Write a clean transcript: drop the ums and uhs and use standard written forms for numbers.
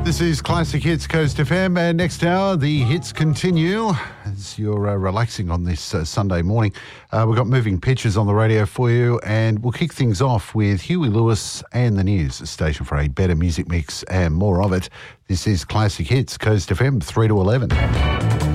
This is Classic Hits Coast FM, and next hour the hits continue as you're relaxing on this Sunday morning. We've got moving pictures on the radio for you, and we'll kick things off with Huey Lewis and the News, a station for a better music mix and more of it. This is Classic Hits Coast FM, 3 to 11.